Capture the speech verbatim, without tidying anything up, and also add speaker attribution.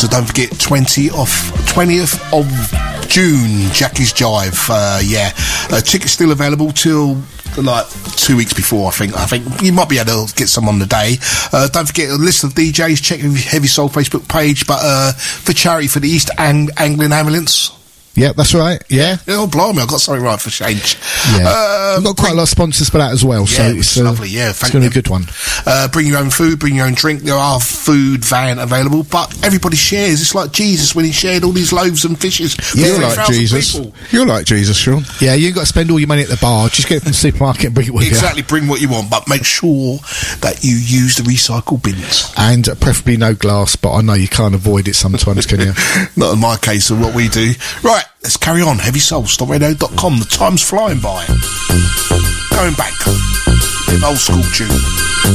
Speaker 1: So don't forget, twentieth of June, Jackie's Jive. Uh, yeah, uh, tickets still available till like two weeks before. I think. I think you might be able to get some on the day. Uh, don't forget a list of D Js. Check the Heavy Soul Facebook page. But uh, for charity for the East Ang- Anglian Ambulance.
Speaker 2: Yeah, that's right. Yeah.
Speaker 1: Oh, blimey, I got something right for change.
Speaker 2: Yeah.
Speaker 1: Uh,
Speaker 2: We've got quite a lot of sponsors for that as well,
Speaker 1: yeah,
Speaker 2: so
Speaker 1: it's
Speaker 2: it's uh,
Speaker 1: lovely. Yeah,
Speaker 2: it's going to be a good one.
Speaker 1: Uh, bring your own food, bring your own drink. There are food van available, but everybody shares. It's like Jesus when he shared all these loaves and fishes.
Speaker 2: You're like Jesus.
Speaker 1: People.
Speaker 2: You're like Jesus, Sean. Yeah, you ain't got to spend all your money at the bar. Just get it from the supermarket and bring it with
Speaker 1: Exactly,
Speaker 2: you.
Speaker 1: bring what you want, but make sure that you use the recycle bins.
Speaker 2: And preferably no glass, but I know you can't avoid it sometimes, can you?
Speaker 1: Not in my case of what we do. Right, let's carry on. Heavy Soul, stop radio dot com. The time's flying by. Going back. Old school tune.